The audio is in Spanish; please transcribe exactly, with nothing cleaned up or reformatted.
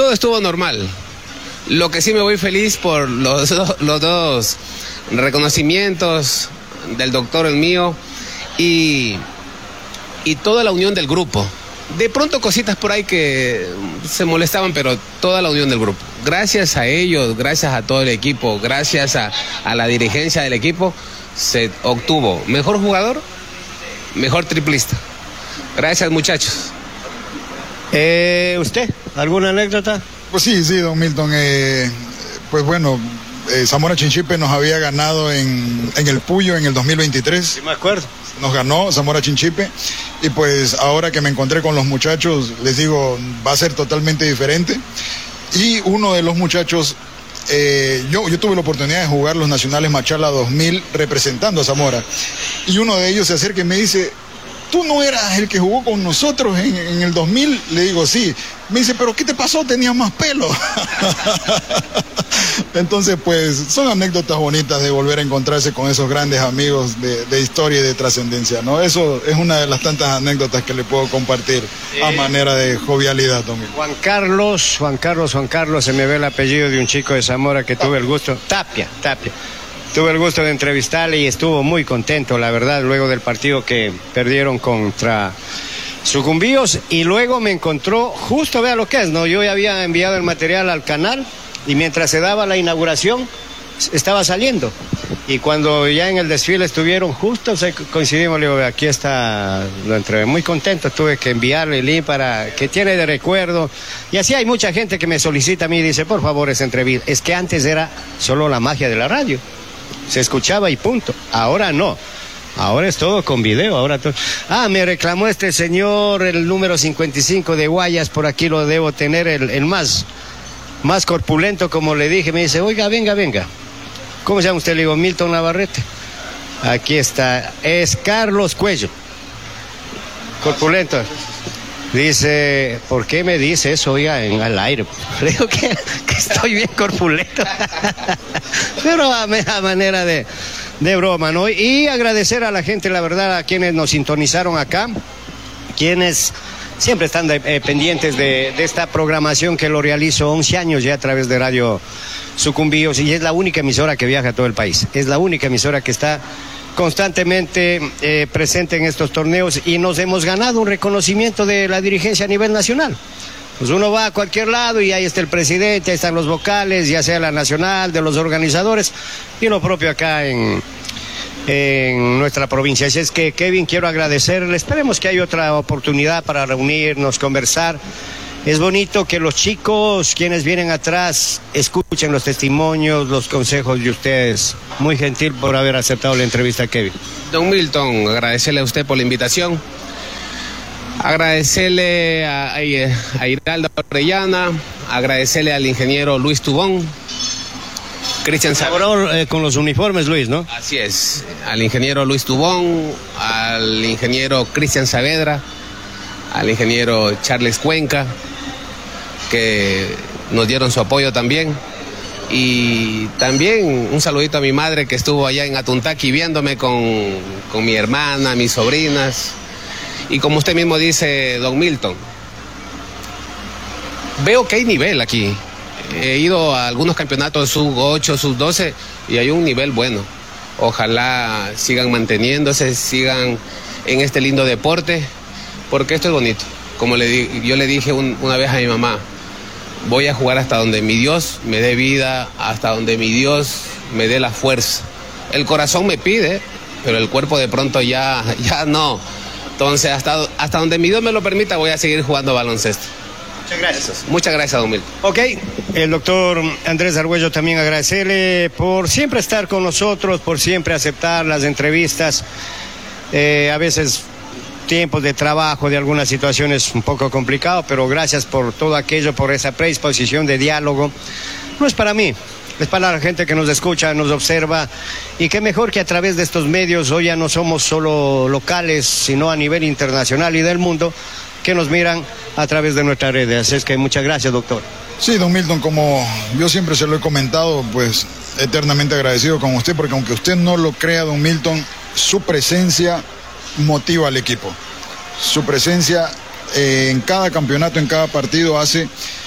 todo estuvo normal. Lo que sí me voy feliz por los, los dos reconocimientos del doctor, el mío, y, y toda la unión del grupo. De pronto cositas por ahí que se molestaban, pero toda la unión del grupo. Gracias a ellos, gracias a todo el equipo, gracias a, a la dirigencia del equipo, se obtuvo mejor jugador, mejor triplista. Gracias, muchachos. Eh, ¿Usted? ¿Alguna anécdota? Pues sí, sí, don Milton. Eh, pues bueno, eh, Zamora Chinchipe nos había ganado en, en el Puyo en el dos mil veintitrés. Sí, me acuerdo. Nos ganó Zamora Chinchipe. Y pues ahora que me encontré con los muchachos, les digo, va a ser totalmente diferente. Y uno de los muchachos, eh, yo, yo tuve la oportunidad de jugar los Nacionales Machala dos mil representando a Zamora. Y uno de ellos se acerca y me dice: ¿tú no eras el que jugó con nosotros en, en el dos mil? Le digo, sí. Me dice, ¿pero qué te pasó? Tenías más pelo. Entonces, pues, son anécdotas bonitas de volver a encontrarse con esos grandes amigos de, de historia y de trascendencia, ¿no? Eso es una de las tantas anécdotas que le puedo compartir eh, a manera de jovialidad, Domingo. Juan Carlos, Juan Carlos, Juan Carlos, se me ve el apellido de un chico de Zamora que tuve el gusto. Tapia, Tapia. Tuve el gusto de entrevistarle y estuvo muy contento, la verdad, luego del partido que perdieron contra Sucumbíos, y luego me encontró, justo vea lo que es, ¿no? Yo ya había enviado el material al canal y mientras se daba la inauguración estaba saliendo. Y cuando ya en el desfile estuvieron, justo se coincidimos, le digo, aquí está, lo entrevé, muy contento, tuve que enviarle el link para que tiene de recuerdo. Y así hay mucha gente que me solicita a mí y dice, por favor, esa entrevista. Es que antes era solo la magia de la radio. Se escuchaba y punto. Ahora no. Ahora es todo con video. Ahora todo. Ah, me reclamó este señor el número cincuenta y cinco de Guayas. Por aquí lo debo tener, el, el más, más corpulento, como le dije. Me dice, oiga, venga, venga. ¿Cómo se llama usted? Le digo, Milton Navarrete. Aquí está. Es Carlos Cuello. Corpulento. Dice, ¿por qué me dice eso, oiga, en al aire? Le digo que, que estoy bien corpulento. Pero a, a manera de, de broma, ¿no? Y agradecer a la gente, la verdad, a quienes nos sintonizaron acá, quienes siempre están de, eh, pendientes de, de esta programación que lo realizo once años ya a través de Radio Sucumbíos, y es la única emisora que viaja a todo el país. Es la única emisora que está constantemente eh, presente en estos torneos y nos hemos ganado un reconocimiento de la dirigencia a nivel nacional. Pues uno va a cualquier lado y ahí está el presidente, ahí están los vocales, ya sea la nacional, de los organizadores, y lo propio acá en, en nuestra provincia. Así es que, Kevin, quiero agradecerle. Esperemos que haya otra oportunidad para reunirnos, conversar. Es bonito que los chicos, quienes vienen atrás, escuchen los testimonios, los consejos de ustedes. Muy gentil por haber aceptado la entrevista, Kevin. Don Milton, agradecerle a usted por la invitación. Agradecerle a, a, a Iraldo Orellana, agradecerle al ingeniero Luis Tubón, Cristian Saavedra. Eh, con los uniformes, Luis, ¿no? Así es, al ingeniero Luis Tubón, al ingeniero Cristian Saavedra, al ingeniero Charles Cuenca, que nos dieron su apoyo también. Y también un saludito a mi madre que estuvo allá en Atuntaqui viéndome con, con mi hermana, mis sobrinas. Y como usted mismo dice, don Milton, veo que hay nivel aquí. He ido a algunos campeonatos sub ocho, sub doce y hay un nivel bueno. Ojalá sigan manteniéndose, sigan en este lindo deporte, porque esto es bonito. Como le di, yo le dije un, una vez a mi mamá, voy a jugar hasta donde mi Dios me dé vida, hasta donde mi Dios me dé la fuerza. El corazón me pide, pero el cuerpo de pronto ya, ya no. Entonces, hasta, hasta donde mi Dios me lo permita, voy a seguir jugando baloncesto. Muchas gracias. Muchas gracias, don Milton. Ok, el doctor Andrés Argüello también agradecerle por siempre estar con nosotros, por siempre aceptar las entrevistas. Eh, a veces tiempos de trabajo, de algunas situaciones un poco complicado, pero gracias por todo aquello, por esa predisposición de diálogo. No es para mí, es para la gente que nos escucha, nos observa, y qué mejor que a través de estos medios, hoy ya no somos solo locales, sino a nivel internacional y del mundo, que nos miran a través de nuestras redes. Así es que muchas gracias, doctor. Sí, don Milton, como yo siempre se lo he comentado, pues eternamente agradecido con usted, porque aunque usted no lo crea, don Milton, su presencia motiva al equipo. Su presencia eh, en cada campeonato, en cada partido, hace